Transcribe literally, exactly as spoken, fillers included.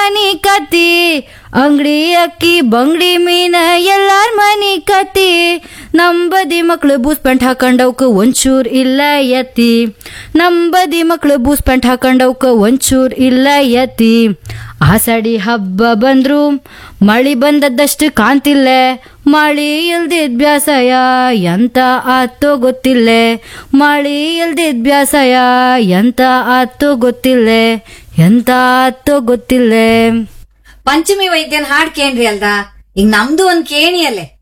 ಮನಿ ಕತಿ ಅಂಗಡಿ ಅಕ್ಕಿ ಬಂಗಡಿ ಮೀನ ಎಲ್ಲಾರ್ ಮನಿ ಕತಿ ನಂಬದಿ ಮಕ್ಳು ಬೂಸ್ ಪ್ಯಾಂಟ್ ಹಾಕೊಂಡವ್ಕ ಒಂಚೂರ್ ಇಲ್ಲ ಯತಿ ನಂಬದಿ ಮಕ್ಳು ಬೂಸ್ ಪ್ಯಾಂಟ್ ಹಾಕೊಂಡವ್ಕ ಒಂಚೂರ್ ಇಲ್ಲ ಯತಿ ಆಷಾಢಿ ಹಬ್ಬ ಬಂದ್ರು ಮಳಿ ಬಂದದ್ದಷ್ಟು ಕಾಣ್ತಿಲ್ಲ ಮಳಿ ಇಲ್ದಿದ್ ಬ್ಯಾಸಯ ಎಂತ ಆತೋ ಗೊತ್ತಿಲ್ಲ ಮಳಿ ಇಲ್ದಿದ್ ಬ್ಯಾಸಯ ಎಂತ ಆತೋ ಗೊತ್ತಿಲ್ಲ ಎಂತ ಆತೋ ಗೊತ್ತಿಲ್ಲ. ಪಂಚಮಿ ವೈದ್ಯನ್ ಹಾಡ್ ಕೇಳ್ರಿ ಅಲ್ದ ಈಗ ನಮ್ದು ಒಂದ್ ಕೇಣಿಯಲ್ಲೇ